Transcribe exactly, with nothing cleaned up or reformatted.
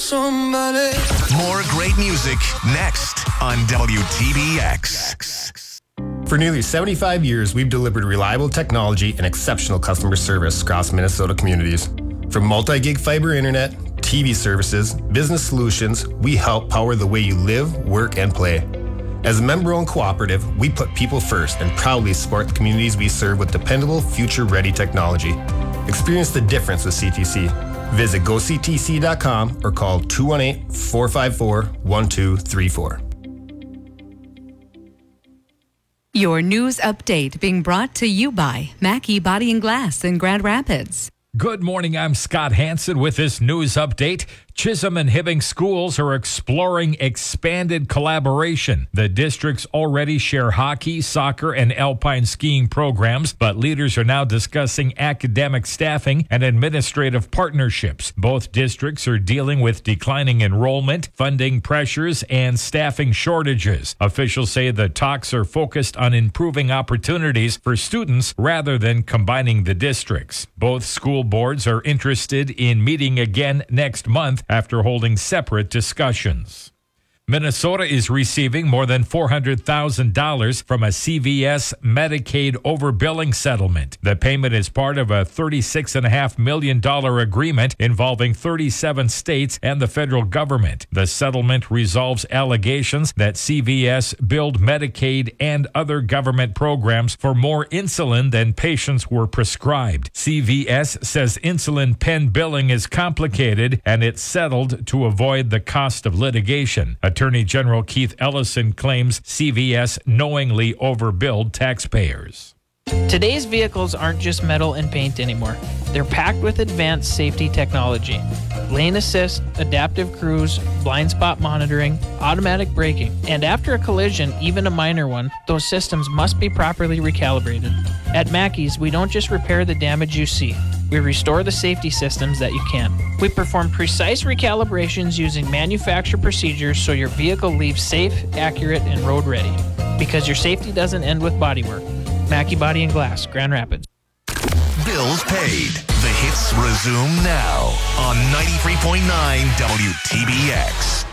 somebody. More great music next on W T B X. For nearly seventy-five years, we've delivered reliable technology and exceptional customer service across Minnesota communities. From multi-gig fiber internet, T V services, business solutions, we help power the way you live, work, and play. As a member-owned cooperative, we put people first and proudly support the communities we serve with dependable, future-ready technology. Experience the difference with C T C. Visit go c t c dot com or call two one eight, four five four, one two three four. Your news update being brought to you by Mackey Body and Glass in Grand Rapids. Good morning, I'm Scott Hansen with this news update. Chisholm and Hibbing schools are exploring expanded collaboration. The districts already share hockey, soccer, and alpine skiing programs, but leaders are now discussing academic staffing and administrative partnerships. Both districts are dealing with declining enrollment, funding pressures, and staffing shortages. Officials say the talks are focused on improving opportunities for students rather than combining the districts. Both school boards are interested in meeting again next month after holding separate discussions. Minnesota is receiving more than four hundred thousand dollars from a C V S Medicaid overbilling settlement. The payment is part of a thirty-six point five million dollars agreement involving thirty-seven states and the federal government. The settlement resolves allegations that C V S billed Medicaid and other government programs for more insulin than patients were prescribed. C V S says insulin pen billing is complicated and it's settled to avoid the cost of litigation. Attorney General Keith Ellison claims C V S knowingly overbilled taxpayers. Today's vehicles aren't just metal and paint anymore. They're packed with advanced safety technology. Lane assist, adaptive cruise, blind spot monitoring, automatic braking, and after a collision, even a minor one, those systems must be properly recalibrated. At Mackey's, we don't just repair the damage you see. We restore the safety systems that you can't. We perform precise recalibrations using manufacturer procedures so your vehicle leaves safe, accurate, and road ready. Because your safety doesn't end with bodywork. Mackey Body and Glass, Grand Rapids. Bills paid. The hits resume now on ninety-three point nine W T B X.